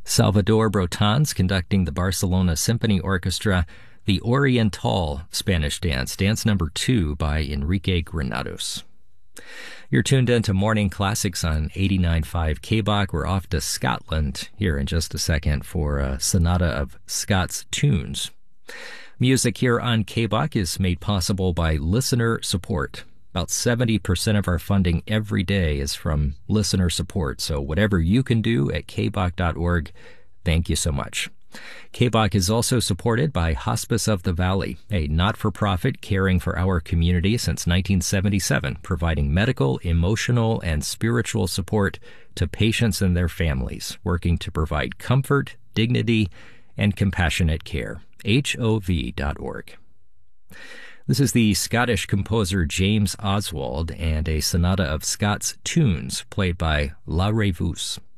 Salvador Brotans conducting the Barcelona Symphony Orchestra, the Oriental Spanish Dance, dance number 2 by Enrique Granados. You're tuned in to Morning Classics on 89.5 KBOC. We're off to Scotland here in just a second for a sonata of Scots tunes. Music here on KBOC is made possible by listener support. About 70% of our funding every day is from listener support, so whatever you can do at kbok.org, thank you so much. KBOC is also supported by Hospice of the Valley, a not-for-profit caring for our community since 1977, providing medical, emotional, and spiritual support to patients and their families, working to provide comfort, dignity, and compassionate care. HOV.org. This is the Scottish composer James Oswald and a sonata of Scots tunes played by La Reyvous.